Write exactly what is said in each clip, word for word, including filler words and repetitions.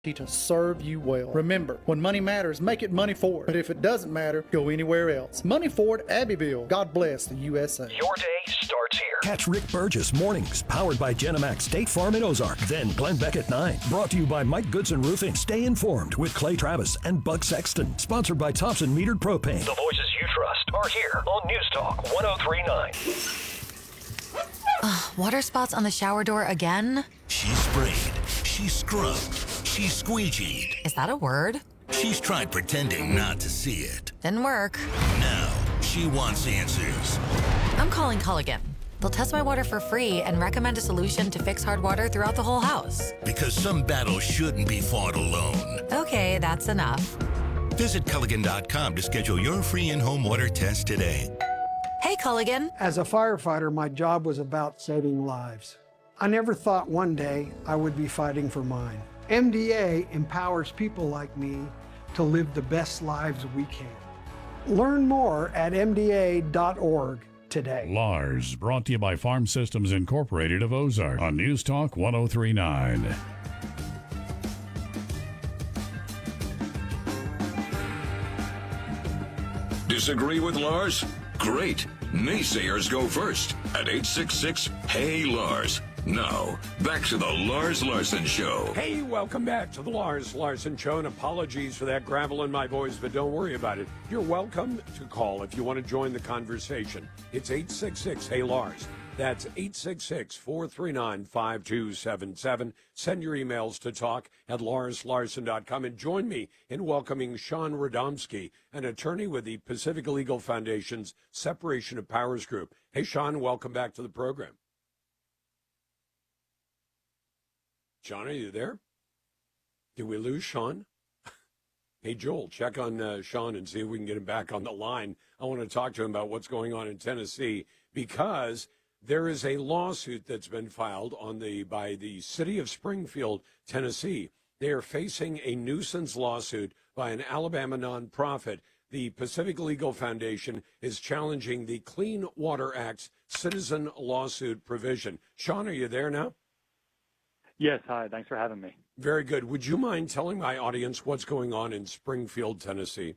to serve you well. Remember, when money matters, make it Money Ford. But if it doesn't matter, go anywhere else. Money Ford, Abbeville. God bless the U S A. Your day starts here. Catch Rick Burgess mornings, powered by Genemax State Farm in Ozark. Then Glenn Beck at nine, brought to you by Mike Goodson Roofing. Stay informed with Clay Travis and Bug Sexton. Sponsored by Thompson Metered Propane. The voices you trust are here on News Talk one oh three point nine. Uh, water spots on the shower door again? She sprayed. She scrubbed. She squeegeed. Is that a word? She's tried pretending not to see it. Didn't work. Now, she wants answers. I'm calling Culligan. They'll test my water for free and recommend a solution to fix hard water throughout the whole house. Because some battles shouldn't be fought alone. Okay, that's enough. Visit Culligan dot com to schedule your free in-home water test today. Hey, Culligan. As a firefighter, my job was about saving lives. I never thought one day I would be fighting for mine. M D A empowers people like me to live the best lives we can. Learn more at M D A dot org today. Lars, brought to you by Farm Systems Incorporated of Ozark on News Talk one oh three point nine. Disagree with Lars? Great. Naysayers go first at eight six six, Hey Lars. Now, back to the Lars Larson Show. Hey, welcome back to the Lars Larson Show, and apologies for that gravel in my voice, but don't worry about it. You're welcome to call if you want to join the conversation. It's eight six six, Hey Lars. That's eight six six, four three nine, five two seven seven. Send your emails to talk at lars larson dot com and join me in welcoming Sean Radomski, an attorney with the Pacific Legal Foundation's Separation of Powers Group. Hey, Sean, welcome back to the program. Sean, are you there? Did we lose Sean? Hey, Joel, check on uh, Sean and see if we can get him back on the line. I want to talk to him about what's going on in Tennessee, because there is a lawsuit that's been filed on the by the city of Springfield, Tennessee. They are facing a nuisance lawsuit by an Alabama nonprofit. The Pacific Legal Foundation is challenging the Clean Water Act's citizen lawsuit provision. Sean, are you there now? Yes, hi. Thanks for having me. Very good. Would you mind telling my audience what's going on in Springfield, Tennessee?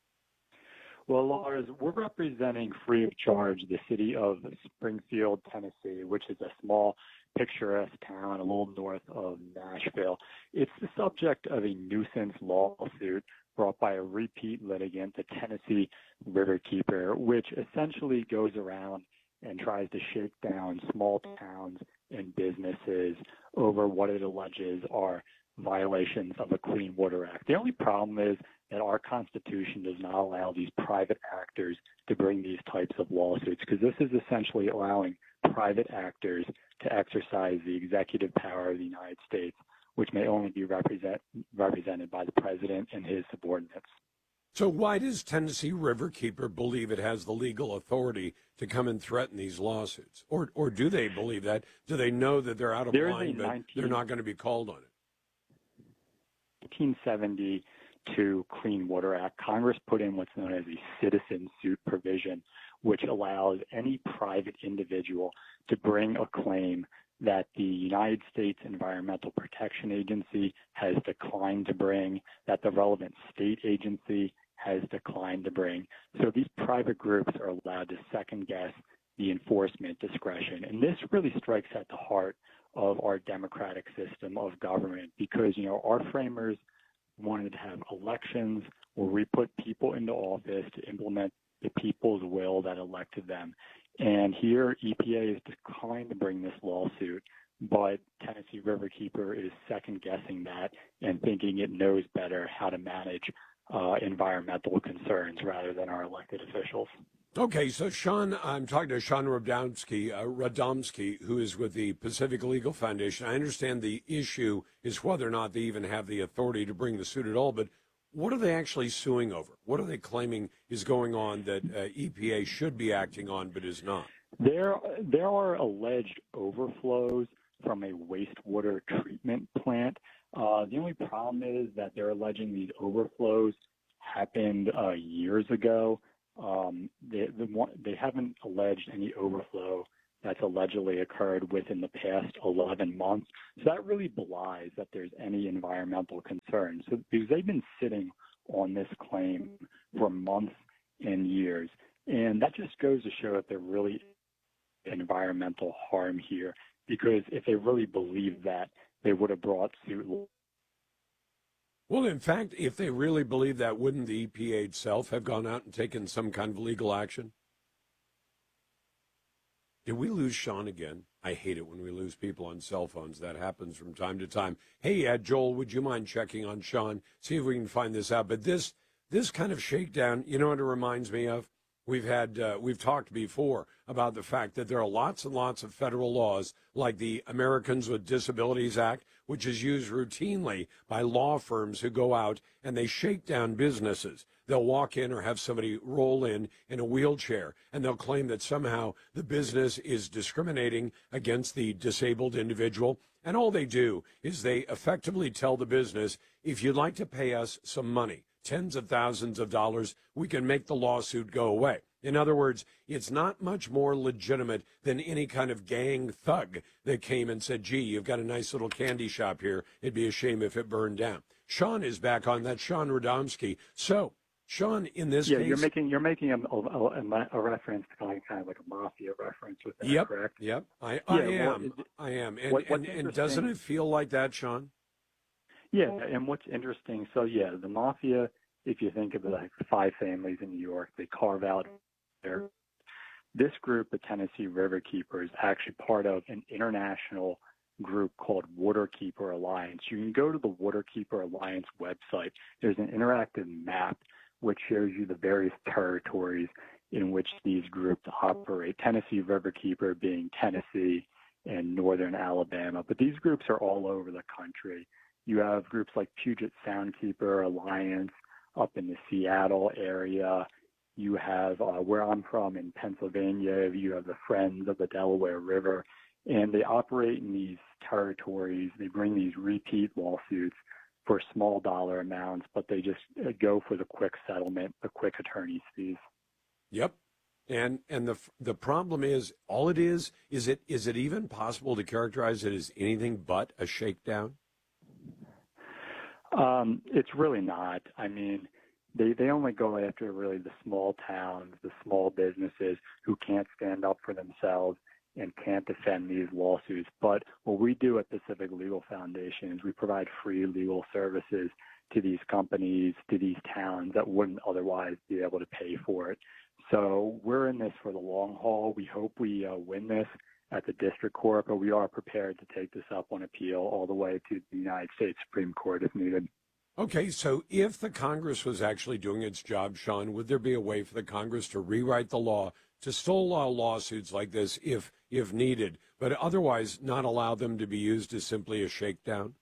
Well, Lars, we're representing free of charge the city of Springfield, Tennessee, which is a small, picturesque town a little north of Nashville. It's the subject of a nuisance lawsuit brought by a repeat litigant, the Tennessee Riverkeeper, which essentially goes around and tries to shake down small towns and businesses over what it alleges are violations of the Clean Water Act. The only problem is that our Constitution does not allow these private actors to bring these types of lawsuits, because this is essentially allowing private actors to exercise the executive power of the United States, which may only be represent, represented by the president and his subordinates. So why does Tennessee Riverkeeper believe it has the legal authority to come and threaten these lawsuits? Or or do they believe that? Do they know that they're out of There line, but nineteen they're not going to be called on it? nineteen seventy-two Clean Water Act, Congress put in what's known as a citizen suit provision, which allows any private individual to bring a claim that the United States Environmental Protection Agency has declined to bring, that the relevant state agency has declined to bring. So these private groups are allowed to second guess the enforcement discretion. And this really strikes at the heart of our democratic system of government, because, you know, our framers wanted to have elections where we put people into office to implement the people's will that elected them. And here, E P A has declined to bring this lawsuit, but Tennessee Riverkeeper is second-guessing that and thinking it knows better how to manage uh, environmental concerns rather than our elected officials. Okay, so Sean, I'm talking to Sean Radomski, uh, Radomski, who is with the Pacific Legal Foundation. I understand the issue is whether or not they even have the authority to bring the suit at all, but what are they actually suing over? What are they claiming is going on that uh, E P A should be acting on but is not? There, there are alleged overflows from a wastewater treatment plant. Uh, the only problem is that they're alleging these overflows happened uh, years ago. Um, they, the, they haven't alleged any overflow that's allegedly occurred within the past eleven months. So that really belies that there's any environmental concern. So because they've been sitting on this claim for months and years, and that just goes to show that there really is environmental harm here, because if they really believed that, they would have brought suit. Well, in fact, if they really believe that, wouldn't the E P A itself have gone out and taken some kind of legal action? Did we lose Sean again? I hate it when we lose people on cell phones. That happens from time to time. Hey, uh, Joel, would you mind checking on Sean? See if we can find this out. But this this kind of shakedown, you know what it reminds me of? We've had uh, we've talked before about the fact that there are lots and lots of federal laws, like the Americans with Disabilities Act, which is used routinely by law firms who go out and they shake down businesses. They'll walk in or have somebody roll in in a wheelchair, and they'll claim that somehow the business is discriminating against the disabled individual. And all they do is they effectively tell the business, if you'd like to pay us some money, tens of thousands of dollars, we can make the lawsuit go away. In other words, it's not much more legitimate than any kind of gang thug that came and said, gee, you've got a nice little candy shop here. It'd be a shame if it burned down. Sean is back on that, Sean Radomski. So, Sean, in this yeah, case... you're making you're making a, a, a reference to kind of, kind of like a mafia reference with that, yep, correct? Yep, I, I yeah, am. well, I am. And, what, and, and doesn't it feel like that, Sean? Yeah, and what's interesting, so yeah, the mafia, if you think of the like five families in New York, they carve out their... This group, the Tennessee Riverkeeper, is actually part of an international group called Waterkeeper Alliance. You can go to the Waterkeeper Alliance website. There's an interactive map which shows you the various territories in which these groups operate. Tennessee Riverkeeper being Tennessee and northern Alabama. But these groups are all over the country. You have groups like Puget Soundkeeper Alliance up in the Seattle area. You have, uh, where I'm from in Pennsylvania, you have the Friends of the Delaware River. And they operate in these territories. They bring these repeat lawsuits for small dollar amounts, but they just go for the quick settlement, the quick attorney's fees. Yep. And and the the problem is, all it is, is it is it even possible to characterize it as anything but a shakedown? Um, it's really not. I mean, they, they only go after really the small towns, the small businesses who can't stand up for themselves and can't defend these lawsuits. But what we do at Pacific Legal Foundation is we provide free legal services to these companies, to these towns that wouldn't otherwise be able to pay for it. So we're in this for the long haul. We hope we uh, win this at the district court, but we are prepared to take this up on appeal all the way to the United States Supreme Court if needed. Okay, so if the Congress was actually doing its job, Sean, would there be a way for the Congress to rewrite the law to still allow lawsuits like this if if needed, but otherwise not allow them to be used as simply a shakedown?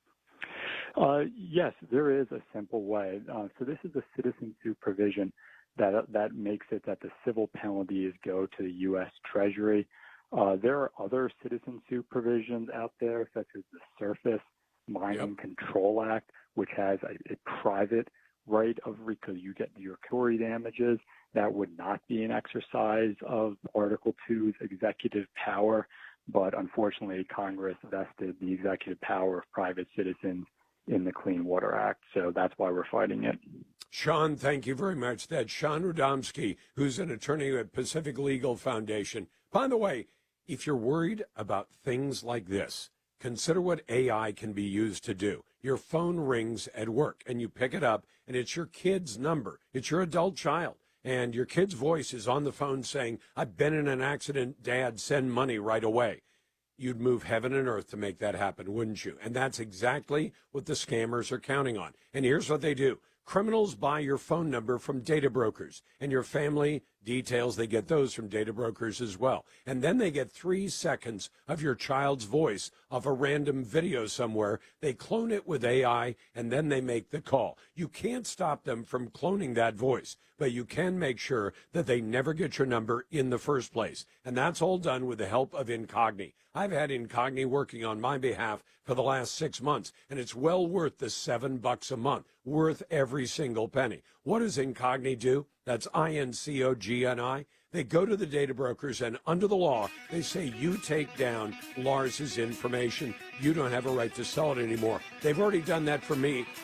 Uh, yes, there is a simple way. Uh, so this is a citizen suit provision that that makes it that the civil penalties go to the U S Treasury. Uh, there are other citizen suit provisions out there, such as the Surface Mining yep. Control Act, which has a, a private right of because you get your recovery damages. That would not be an exercise of Article two's executive power, but unfortunately Congress vested the executive power of private citizens in the Clean Water Act, so that's why we're fighting it. Sean, thank you very much. That's Sean Radomski, who's an attorney at Pacific Legal Foundation. By the way, if you're worried about things like this, consider what A I can be used to do. Your phone rings at work, and you pick it up, and it's your kid's number. It's your adult child. And your kid's voice is on the phone saying, I've been in an accident, Dad, send money right away. You'd move heaven and earth to make that happen, wouldn't you? And that's exactly what the scammers are counting on. And here's what they do. Criminals buy your phone number from data brokers, and your family details, they get those from data brokers as well. And then they get three seconds of your child's voice off a random video somewhere. They clone it with A I, and then they make the call. You can't stop them from cloning that voice, but you can make sure that they never get your number in the first place. And that's all done with the help of Incogni. I've had Incogni working on my behalf for the last six months, and it's well worth the seven bucks a month, worth every single penny. What does Incogni do? That's I N C O G N I. They go to the data brokers, and under the law, they say, you take down Lars's information. You don't have a right to sell it anymore. They've already done that for me.